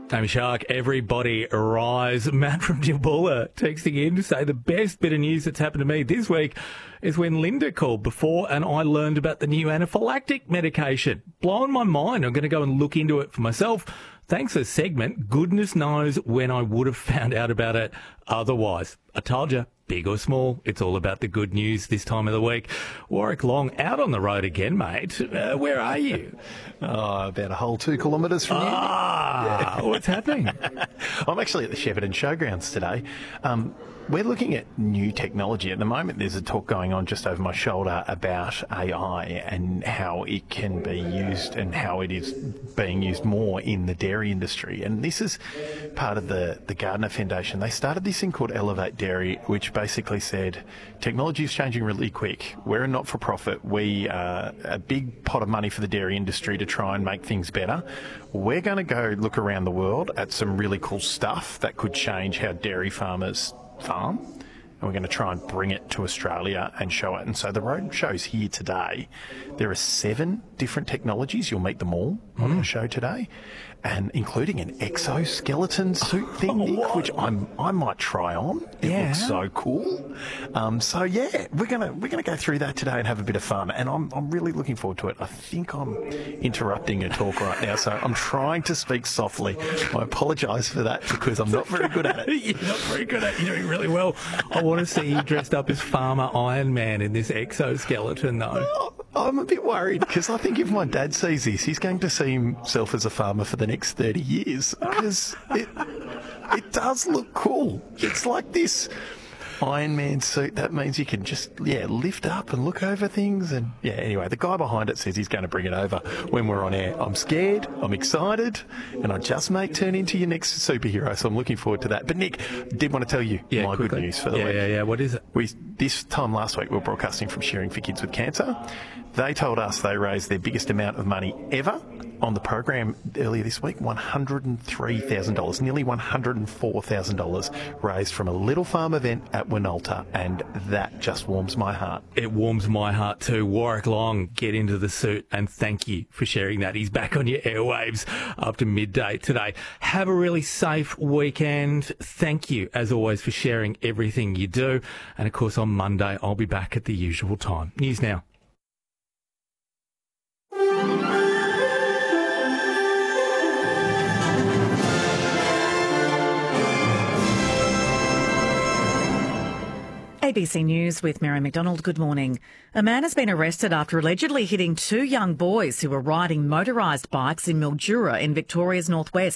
Amy Shark, everybody rise. Matt from Dilbula texting in to say the best bit of news that's happened to me this week is when Linda called before and I learned about the new anaphylactic medication. Blowing my mind. I'm going to go and look into it for myself. Thanks for the segment. Goodness knows when I would have found out about it otherwise. I told you, big or small, it's all about the good news this time of the week. Warwick Long, out on the road again, mate. Where are you? About a whole 2 kilometres from you. What's happening? I'm actually at the Shepparton Showgrounds today. We're looking at new technology. At the moment, there's a talk going on just over my shoulder about AI and how it can be used and how it is being used more in the dairy industry. And this is part of the Gardner Foundation. They started this thing called Elevate Dairy, which basically said technology is changing really quick. We're a not-for-profit. We are a big pot of money for the dairy industry to try and make things better. We're going to go look around the world at some really cool stuff that could change how dairy farmers farm, and we're going to try and bring it to Australia and show it. And so the road show's here today. There are 7 different technologies. You'll meet them all on the show today, and including an exoskeleton suit thing, Nick, which I might try on. It looks so cool. We're gonna go through that today and have a bit of fun. And I'm really looking forward to it. I think I'm interrupting a talk right now, so I'm trying to speak softly. I apologise for that because I'm not very good at it. You're not very good at it. You're doing really well. I want to see you dressed up as Farmer Iron Man in this exoskeleton, though. I'm a bit worried because I think if my dad sees this, he's going to see himself as a farmer for the next 30 years because it does look cool. It's like this Iron Man suit. That means you can just, lift up and look over things. And, anyway, the guy behind it says he's going to bring it over when we're on air. I'm scared, I'm excited, and I just may turn into your next superhero, so I'm looking forward to that. But, Nick, did want to tell you my quickly. Good news for the week. Yeah. What is it? This time last week, we were broadcasting from Sharing for Kids with Cancer. They told us they raised their biggest amount of money ever on the program earlier this week, $103,000, nearly $104,000 raised from a little farm event at Winalta, and that just warms my heart. It warms my heart too. Warwick Long, get into the suit, and thank you for sharing that. He's back on your airwaves after midday today. Have a really safe weekend. Thank you, as always, for sharing everything you do. And, of course, on Monday, I'll be back at the usual time. News now. ABC News with Mary McDonald. Good morning. A man has been arrested after allegedly hitting 2 young boys who were riding motorised bikes in Mildura in Victoria's northwest.